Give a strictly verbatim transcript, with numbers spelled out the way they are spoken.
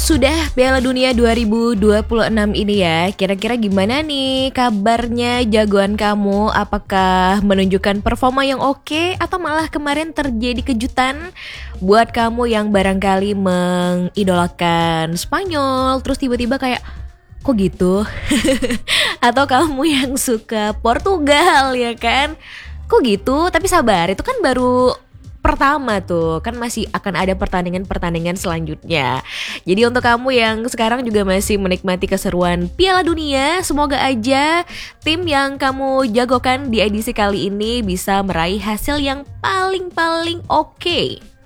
Sudah Piala Dunia dua ribu dua puluh enam ini ya, kira-kira gimana nih kabarnya jagoan kamu? Apakah menunjukkan performa yang oke atau malah kemarin terjadi kejutan buat kamu yang barangkali mengidolakan Spanyol terus tiba-tiba kayak kok gitu? Atau kamu yang suka Portugal ya kan? Kok gitu? Tapi sabar, itu kan baru pertama tuh, kan masih akan ada pertandingan-pertandingan selanjutnya. Jadi untuk kamu yang sekarang juga masih menikmati keseruan Piala Dunia, semoga aja tim yang kamu jagokan di edisi kali ini bisa meraih hasil yang paling-paling oke.